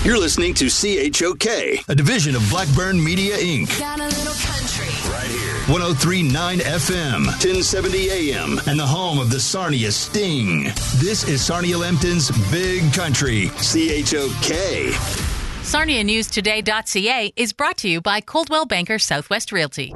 You're listening to CHOK, a division of Blackburn Media, Inc. Got a little country. Right here. 103.9 FM, 1070 AM, and the home of the Sarnia Sting. This is Sarnia-Lambton's Big Country, CHOK. SarniaNewsToday.ca is brought to you by Coldwell Banker Southwest Realty.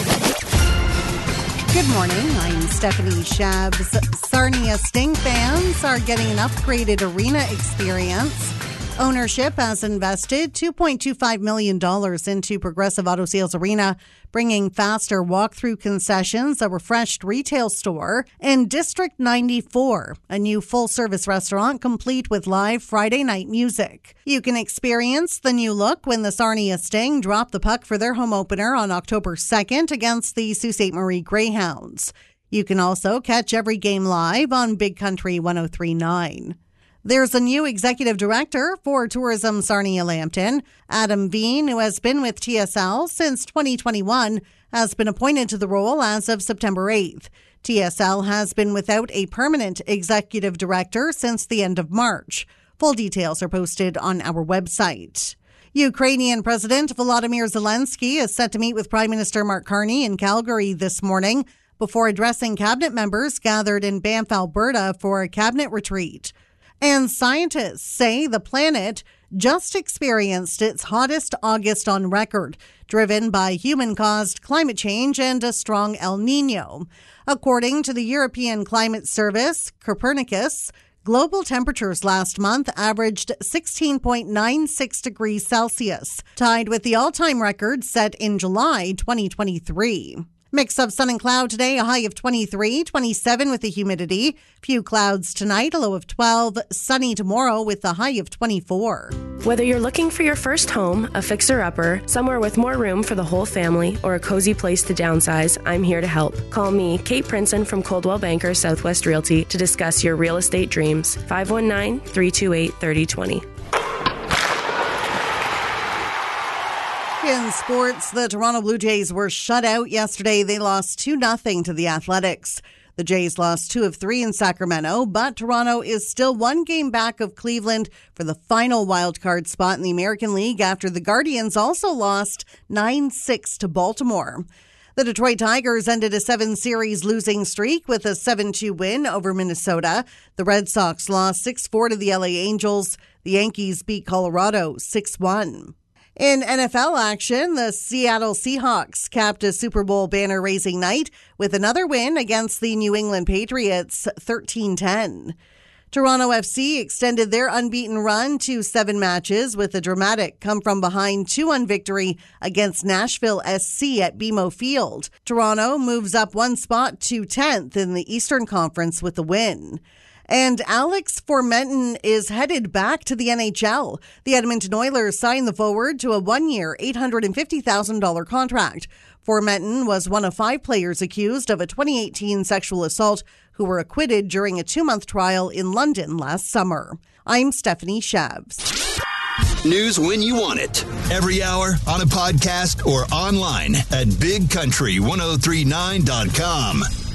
Good morning, I'm Stephanie Shabs. Sarnia Sting fans are getting an upgraded arena experience. Ownership has invested $2.25 million into Progressive Auto Sales Arena, bringing faster walk-through concessions, a refreshed retail store, and District 94, a new full-service restaurant complete with live Friday night music. You can experience the new look when the Sarnia Sting drop the puck for their home opener on October 2nd against the Sault Ste. Marie Greyhounds. You can also catch every game live on Big Country 103.9. There's a new executive director for Tourism Sarnia-Lambton. Adam Veen, who has been with TSL since 2021, has been appointed to the role as of September 8th. TSL has been without a permanent executive director since the end of March. Full details are posted on our website. Ukrainian President Volodymyr Zelensky is set to meet with Prime Minister Mark Carney in Calgary this morning before addressing cabinet members gathered in Banff, Alberta for a cabinet retreat. And scientists say the planet just experienced its hottest August on record, driven by human-caused climate change and a strong El Niño. According to the European Climate Service, Copernicus, global temperatures last month averaged 16.96 degrees Celsius, tied with the all-time record set in July 2023. Mix of sun and cloud today, a high of 23, 27 with the humidity. Few clouds tonight, a low of 12. Sunny tomorrow with a high of 24. Whether you're looking for your first home, a fixer-upper, somewhere with more room for the whole family, or a cozy place to downsize, I'm here to help. Call me, Kate Princeton from Coldwell Banker Southwest Realty, to discuss your real estate dreams. 519-328-3020. In sports, the Toronto Blue Jays were shut out yesterday. They lost 2-0 to the Athletics. The Jays lost 2 of 3 in Sacramento, but Toronto is still one game back of Cleveland for the final wildcard spot in the American League after the Guardians also lost 9-6 to Baltimore. The Detroit Tigers ended a 7-series losing streak with a 7-2 win over Minnesota. The Red Sox lost 6-4 to the LA Angels. The Yankees beat Colorado 6-1. In NFL action, the Seattle Seahawks capped a Super Bowl banner-raising night with another win against the New England Patriots, 13-10. Toronto FC extended their unbeaten run to 7 matches with a dramatic come-from-behind 2-1 victory against Nashville SC at BMO Field. Toronto moves up 1 spot to 10th in the Eastern Conference with the win. And Alex Formenton is headed back to the NHL. The Edmonton Oilers signed the forward to a 1-year, $850,000 contract. Formenton was one of 5 players accused of a 2018 sexual assault who were acquitted during a 2-month trial in London last summer. I'm Stephanie Shabs. News when you want it. Every hour, on a podcast, or online at bigcountry1039.com.